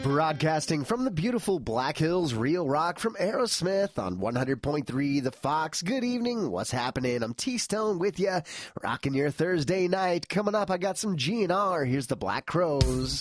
Broadcasting from the beautiful Black Hills, Real Rock from Aerosmith on 100.3 The Fox. Good evening. What's happening? I'm T-Stone with you, rocking your Thursday night. Coming up, I got some GNR. Here's the Black Crowes.